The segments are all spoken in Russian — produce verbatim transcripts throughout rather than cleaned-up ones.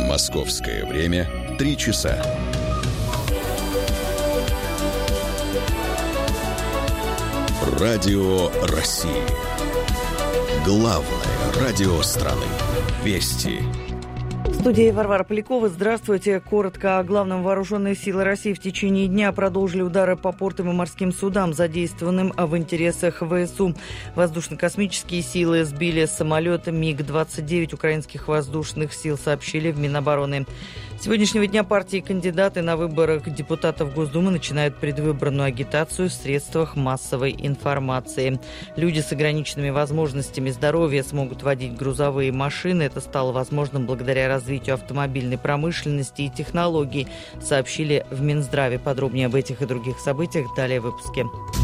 Московское время три часа. Радио России. Главное радио страны. Вести. В студии Варвара Полякова. Здравствуйте. Коротко о главном. Вооруженные силы России в течение дня продолжили удары по портам и морским судам, задействованным в интересах ВСУ. Воздушно-космические силы сбили самолет миг двадцать девять украинских воздушных сил, сообщили в Минобороны. С сегодняшнего дня партии и кандидаты на выборах депутатов Госдумы начинают предвыборную агитацию в средствах массовой информации. Люди с ограниченными возможностями здоровья смогут водить грузовые машины. Это стало возможным благодаря развитию автомобильной промышленности и технологий, сообщили в Минздраве. Подробнее об этих и других событиях далее в выпуске.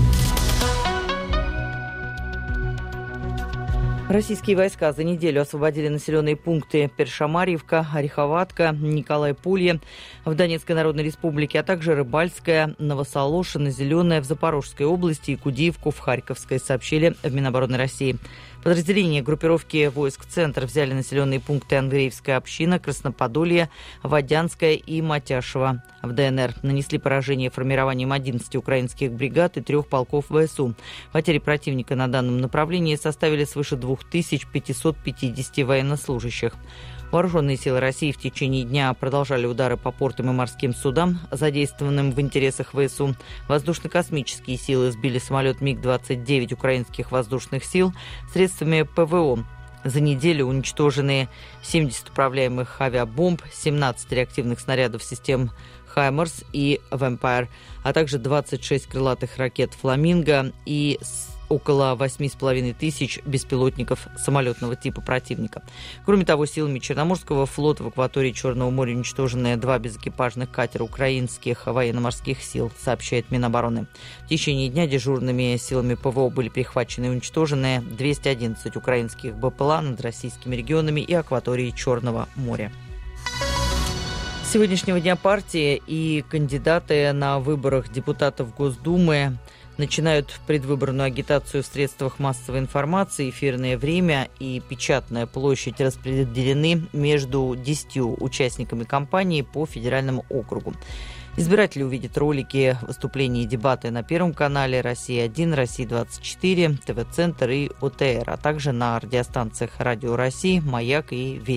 Российские войска за неделю освободили населенные пункты Першамарьевка, Ореховатка, Николай-Пулье в Донецкой Народной Республике, а также Рыбальская, Новосолошино, Зеленая в Запорожской области и Кудиевку в Харьковской, сообщили в Минобороны России. Подразделения группировки войск «Центр» взяли населенные пункты Ангреевская община, Красноподолье, Водянская и Матяшево. В ДНР нанесли поражение формированием одиннадцати украинских бригад и трех полков ВСУ. Потери противника на данном направлении составили свыше две тысячи пятьсот пятьдесят военнослужащих. Вооруженные силы России в течение дня продолжали удары по портам и морским судам, задействованным в интересах ВСУ. Воздушно-космические силы сбили самолет миг двадцать девять украинских воздушных сил средствами ПВО. За неделю уничтожены семьдесят управляемых авиабомб, семнадцать реактивных снарядов систем «Хаймарс» и «Вэмпайр», а также двадцать шесть крылатых ракет «Фламинго» и около восемь с половиной тысяч беспилотников самолетного типа противника. Кроме того, силами Черноморского флота в акватории Черного моря уничтожены два безэкипажных катера украинских военно-морских сил, сообщает Минобороны. В течение дня дежурными силами ПВО были перехвачены и уничтожены двести одиннадцать украинских БПЛА над российскими регионами и акваторией Черного моря. С сегодняшнего дня партии и кандидаты на выборах депутатов Госдумы начинают предвыборную агитацию в средствах массовой информации. Эфирное время и печатная площадь распределены между десятью участниками кампании по федеральному округу. Избиратели увидят ролики, выступления и дебаты на Первом канале, Россия один, Россия двадцать четыре, ТВ-центр и ОТР, а также на радиостанциях Радио России, Маяк и Вести.